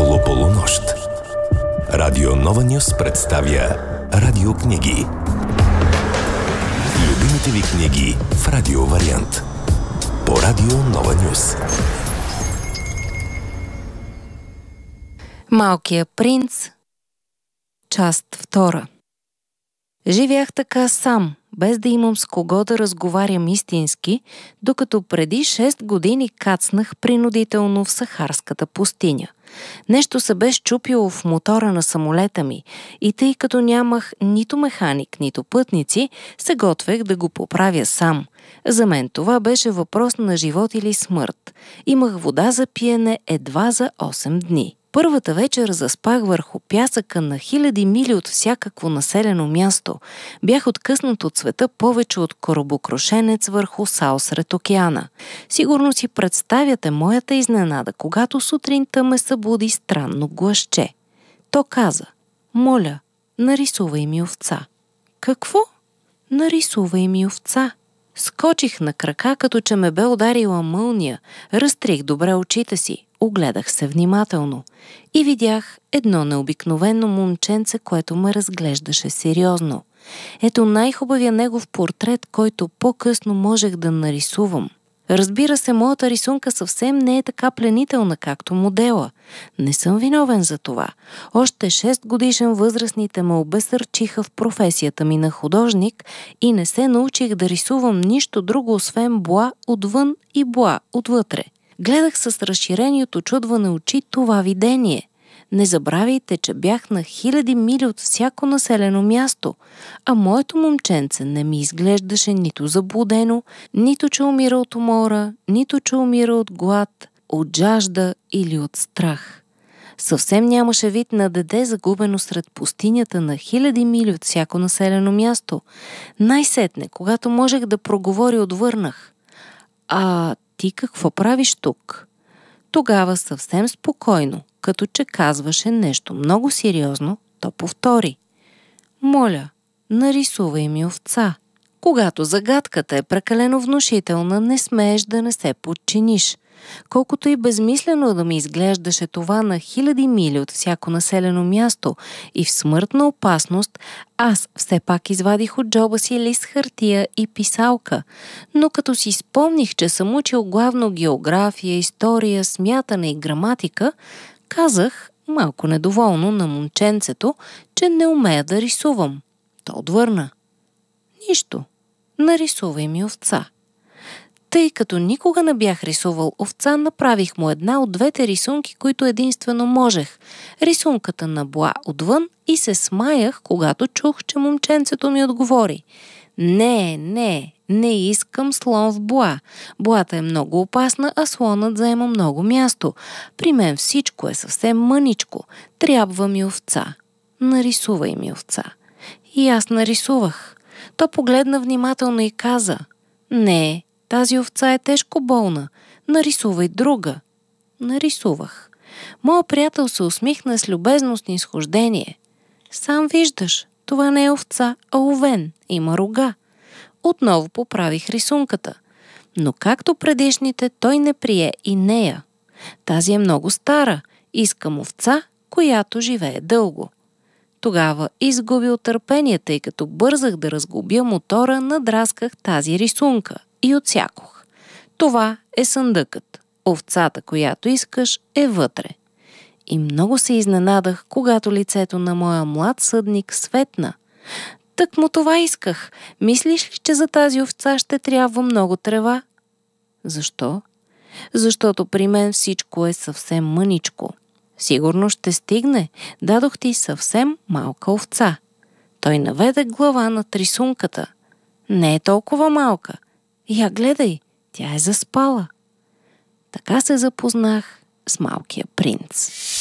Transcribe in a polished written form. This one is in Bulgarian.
около полунощ. Радио Нова Нюс представя радиокниги. Любимите ви книги в радиовариант. По Радио Нова Нюс. Малкият принц, част 2. Живях така сам, без да имам с кого да разговарям истински, докато преди 6 години кацнах принудително в Сахарската пустиня. Нещо се бе счупило в мотора на самолета ми и тъй като нямах нито механик, нито пътници, се готвех да го поправя сам. За мен това беше въпрос на живот или смърт. Имах вода за пиене едва за 8 дни. Първата вечер заспах върху пясъка на хиляди мили от всякакво населено място. Бях откъснат от света повече от корабокрушенец върху сал сред океана. Сигурно си представяте моята изненада, когато сутринта ме събуди странно гласче. То каза: "Моля, нарисувай ми овца." Какво? Нарисувай ми овца. Скочих на крака, като че ме бе ударила мълния, разтрих добре очите си, огледах се внимателно и видях едно необикновено момченце, което ме разглеждаше сериозно. Ето най-хубавия негов портрет, който по-късно можех да нарисувам. Разбира се, моята рисунка съвсем не е така пленителна, както модела. Не съм виновен за това. Още 6 годишен възрастните ме обесърчиха в професията ми на художник и не се научих да рисувам нищо друго, освен боа отвън и боа отвътре. Гледах с разширени от очудване очи това видение. Не забравяйте, че бях на хиляди мили от всяко населено място, а моето момченце не ми изглеждаше нито заблудено, нито че умира от умора, нито че умира от глад, от жажда или от страх. Съвсем нямаше вид на дете, загубено сред пустинята на хиляди мили от всяко населено място. Най-сетне, когато можех да проговоря, отвърнах: "А ти какво правиш тук?" Тогава съвсем спокойно, като че казваше нещо много сериозно, то повтори: "Моля, нарисувай ми овца." Когато загадката е прекалено внушителна, не смееш да не се подчиниш. Колкото и безмислено да ми изглеждаше това на хиляди мили от всяко населено място и в смъртна опасност, аз все пак извадих от джоба си лист хартия и писалка. Но като си спомних, че съм учил главно география, история, смятане и граматика, казах, малко недоволно на момченцето, че не умея да рисувам. То отвърна: "Нищо, нарисувай ми овца." Тъй като никога не бях рисувал овца, направих му една от двете рисунки, които единствено можех. Рисунката на боа отвън и се смаях, когато чух, че момченцето ми отговори: Не искам слон в боа. Боата е много опасна, а слонът заема много място. При мен всичко е съвсем мъничко. Трябва ми овца. Нарисувай ми овца." И аз нарисувах. То погледна внимателно и каза: "Не, тази овца е тежко болна. Нарисувай друга." Нарисувах. Моят приятел се усмихна с любезно снизхождение. "Сам виждаш, това не е овца, а овен. Има рога." Отново поправих рисунката. Но както предишните, той не прие и нея. "Тази е много стара. Искам овца, която живее дълго." Тогава изгубил търпение, тъй като бързах да разглобя мотора, надрасках тази рисунка и отсякох. Това е съндъкът. Овцата, която искаш, е вътре. И много се изненадах, когато лицето на моя млад съдник светна. "Так му това исках. Мислиш ли, че за тази овца ще трябва много трева?" "Защо?" "Защото при мен всичко е съвсем мъничко." "Сигурно ще стигне. Дадох ти съвсем малка овца." Той наведе глава над рисунката. "Не е толкова малка. Я гледай, тя е заспала." Така се запознах с Малкия принц.